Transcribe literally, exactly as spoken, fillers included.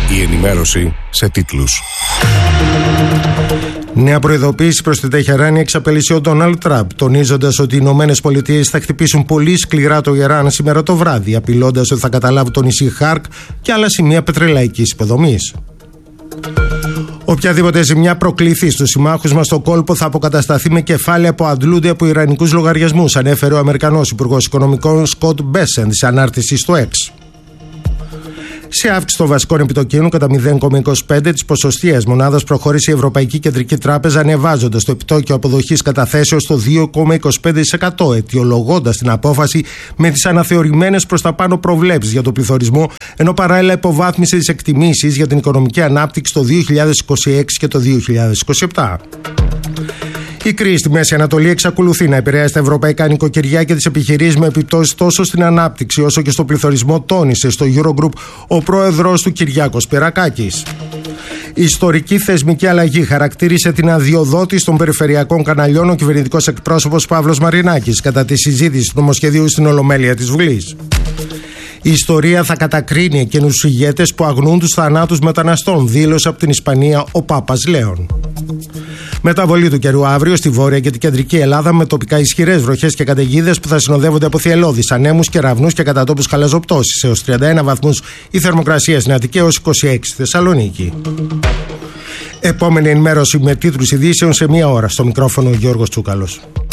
Η ενημέρωση σε τίτλους. Νέα προειδοποίηση προς την Τεχεράνη εξαπέλυσε ο Ντόναλντ Τραμπ, τονίζοντας ότι οι Ηνωμένες Πολιτείες θα χτυπήσουν πολύ σκληρά το Ιράν σήμερα το βράδυ, απειλώντας ότι θα καταλάβουν το νησί Χάρκ και άλλα σημεία πετρελαϊκής υποδομής. Οποιαδήποτε ζημιά προκληθεί στους συμμάχους μας στο κόλπο θα αποκατασταθεί με κεφάλαια που αντλούνται από ιρανικούς λογαριασμούς, ανέφερε ο Αμερικανός Υπουργός Οικονομικών Σκοτ Μπέσεντ σε ανάρτηση στο X. Σε αύξηση των βασικών επιτοκίων κατά μηδέν κόμμα είκοσι πέντε της ποσοστίας μονάδας προχώρησε η Ευρωπαϊκή Κεντρική Τράπεζα, ανεβάζοντας το επιτόκιο αποδοχής καταθέσεως στο δύο κόμμα είκοσι πέντε τοις εκατό, αιτιολογώντας την απόφαση με τις αναθεωρημένες προς τα πάνω προβλέψεις για το πληθωρισμό, ενώ παράλληλα υποβάθμισε τις εκτιμήσεις για την οικονομική ανάπτυξη το δύο χιλιάδες είκοσι έξι και το δύο χιλιάδες είκοσι επτά. Η κρίση στη Μέση Ανατολή εξακολουθεί να επηρεάζει τα ευρωπαϊκά νοικοκυριά και τις επιχειρήσεις με επιπτώσεις τόσο στην ανάπτυξη όσο και στο πληθωρισμό, τόνισε στο Eurogroup ο πρόεδρος του Κυριάκος Πυρακάκης. Η ιστορική θεσμική αλλαγή χαρακτήρισε την αδειοδότηση των περιφερειακών καναλιών ο κυβερνητικός εκπρόσωπος Παύλος Μαρινάκης κατά τη συζήτηση του νομοσχεδίου στην Ολομέλεια της Βουλής. Η ιστορία θα κατακρίνει εκείνους τους ηγέτες που αγνούν τους θανάτους μεταναστών, δήλωσε από την Ισπανία ο Πάπας Λέων. Μεταβολή του καιρού αύριο στη βόρεια και την κεντρική Ελλάδα με τοπικά ισχυρές βροχές και καταιγίδες που θα συνοδεύονται από θυελλώδεις ανέμους, κεραυνούς και κατά τόπους χαλαζοπτώσεις. Έως τριάντα ένα βαθμούς η θερμοκρασία στην Αττική, έως είκοσι έξι στη Θεσσαλονίκη. Επόμενη ενημέρωση με τίτλους ειδήσεων σε μία ώρα. Στο μικρόφωνο ο Γιώργος Τσούκαλος.